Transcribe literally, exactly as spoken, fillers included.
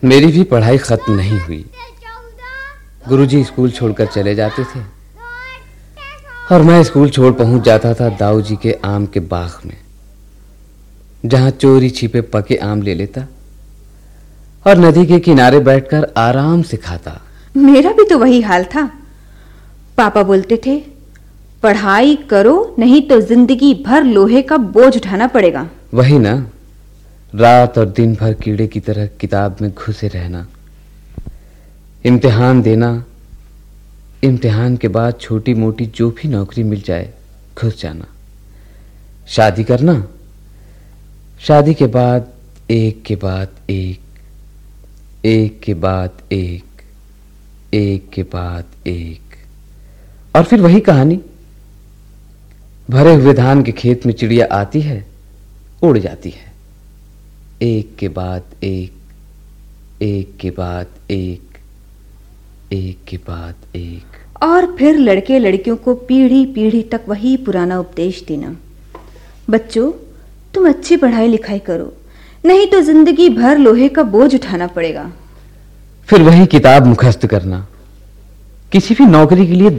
मेरी भी पढ़ाई खत्म नहीं हुई। गुरुजी स्कूल छोड़कर चले जाते थे और मैं स्कूल छोड़ पहुंच जाता था दाऊ जी के आम के बाग में, जहां चोरी छिपे पके आम ले लेता और नदी के किनारे बैठकर आराम से खाता। मेरा भी तो वही हाल था। पापा बोलते थे, पढ़ाई करो नहीं तो जिंदगी भर लोहे का बोझ उठाना पड़ेगा। वही ना, रात और दिन भर कीड़े की तरह किताब में घुसे रहना, इम्तिहान देना, इम्तिहान के बाद छोटी मोटी जो भी नौकरी मिल जाए घुस जाना, शादी करना, शादी के बाद एक के बाद एक, एक के बाद एक, एक के बाद एक, और फिर वही कहानी। भरे हुए धान के खेत में चिड़िया आती है, उड़ जाती है, एक के बाद एक, एक के बाद एक, एक के बाद एक, और फिर लड़के लड़कियों को पीढ़ी पीढ़ी तक वही पुराना उपदेश देना, बच्चों तुम अच्छी पढ़ाई लिखाई करो नहीं तो जिंदगी भर लोहे का बोझ उठाना पड़ेगा। फिर वही किताब मुखस्त करना, किसी भी नौकरी के लिए